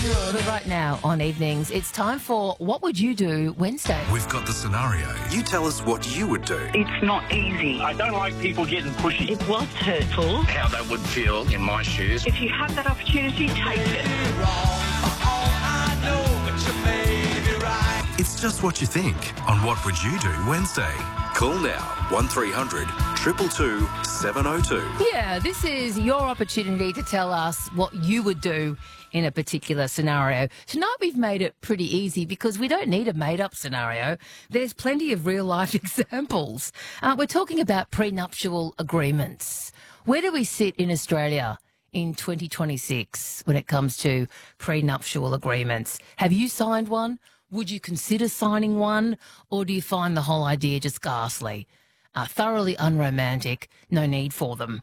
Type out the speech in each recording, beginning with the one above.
But right now on Evenings, it's time for What Would You Do Wednesday? We've got the scenario. You tell us what you would do. It's not easy. I don't like people getting pushy. It was hurtful. How that would feel in my shoes. If you have that opportunity, take it. It's just what you think on What Would You Do Wednesday. Call now 1300 222 702. Yeah, this is your opportunity to tell us what you would do in a particular scenario. Tonight we've made it pretty easy because we don't need a made-up scenario. There's plenty of real-life examples. We're talking about prenuptial agreements. Where do we sit in Australia in 2026 when it comes to prenuptial agreements? Have you signed one? Would you consider signing one? Or do you find the whole idea just ghastly? Thoroughly unromantic, no need for them.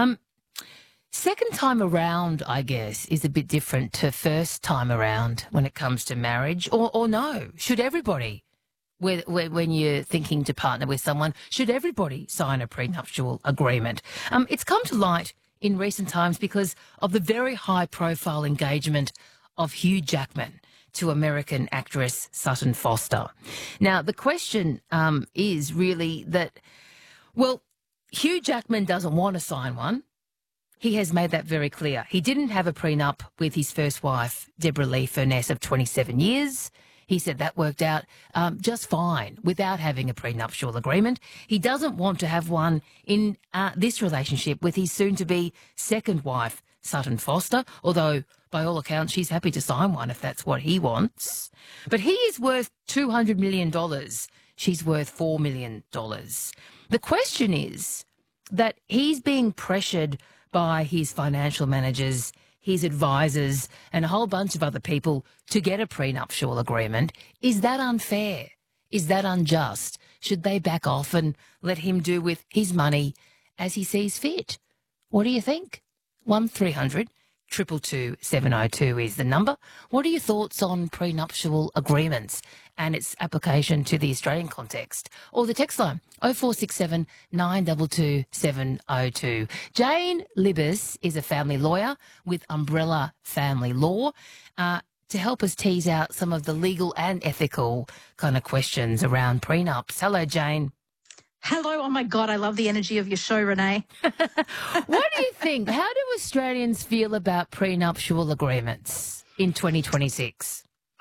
Second time around, I guess, is a bit different to first time around when it comes to marriage. Or no, should everybody, when you're thinking to partner with someone, should everybody sign a prenuptial agreement? It's come to light in recent times because of the very high-profile engagement of Hugh Jackman to American actress Sutton Foster. Now, the question is really that, well, Hugh Jackman doesn't want to sign one. He has made that very clear. He didn't have a prenup with his first wife, Deborah Lee Furness, of 27 years. He said that worked out just fine without having a prenuptial agreement. He doesn't want to have one in this relationship with his soon-to-be second wife, Sutton Foster, although by all accounts she's happy to sign one if that's what he wants. But he is worth $200 million. She's worth $4 million. The question is that he's being pressured by his financial managers, his advisors, and a whole bunch of other people to get a prenuptial agreement. Is that unfair? Is that unjust? Should they back off and let him do with his money as he sees fit? What do you think? 1300 222 702 is the number. What are your thoughts on prenuptial agreements and its application to the Australian context? Or the text line 0467 922 702. Jane Libis is a family lawyer with Umbrella Family Law to help us tease out some of the legal and ethical kind of questions around prenups. Hello, Jane. Hello. Oh, my God. I love the energy of your show, Renee. What do you think? How do Australians feel about prenuptial agreements in 2026?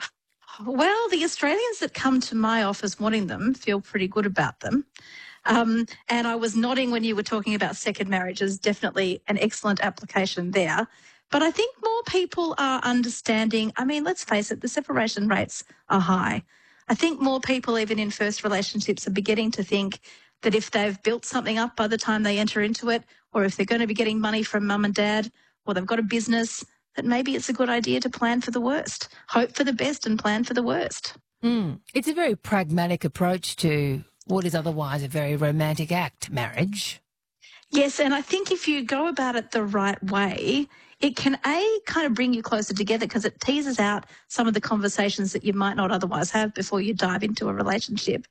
Well, the Australians that come to my office wanting them feel pretty good about them. And I was nodding when you were talking about second marriages, definitely an excellent application there. But I think more people are understanding. I mean, let's face it, the separation rates are high. I think more people, even in first relationships, are beginning to think that if they've built something up by the time they enter into it, or if they're going to be getting money from mum and dad, or they've got a business, that maybe it's a good idea to plan for the worst, hope for the best and plan for the worst. It's a very pragmatic approach to what is otherwise a very romantic act, marriage. Yes, and I think if you go about it the right way, it can, A, kind of bring you closer together because it teases out some of the conversations that you might not otherwise have before you dive into a relationship.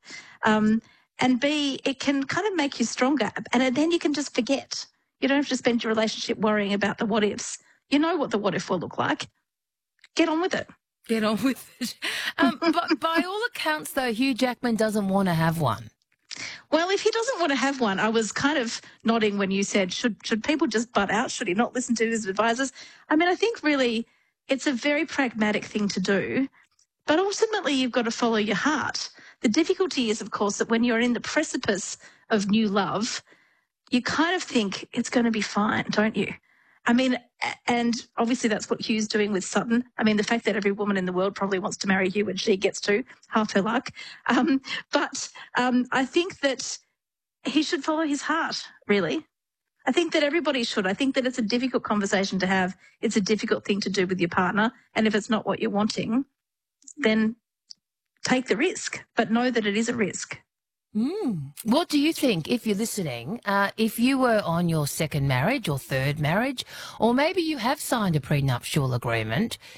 And B, it can kind of make you stronger. And then you can just forget. You don't have to spend your relationship worrying about the what-ifs. You know what the what-if will look like. Get on with it. Get on with it. But by all accounts, though, Hugh Jackman doesn't want to have one. Well, if he doesn't want to have one, I was kind of nodding when you said, should people just butt out? Should he not listen to his advisors? I mean, I think really it's a very pragmatic thing to do, but ultimately you've got to follow your heart. The difficulty is, of course, that when you're in the precipice of new love, you kind of think it's going to be fine, don't you? I mean, and obviously that's what Hugh's doing with Sutton. I mean, the fact that every woman in the world probably wants to marry Hugh and she gets to, half her luck. But I think that he should follow his heart, really. I think that everybody should. I think that it's a difficult conversation to have. It's a difficult thing to do with your partner. And if it's not what you're wanting, then take the risk, but know that it is a risk. What do you think, if you're listening, if you were on your second marriage or third marriage, or maybe you have signed a prenuptial agreement,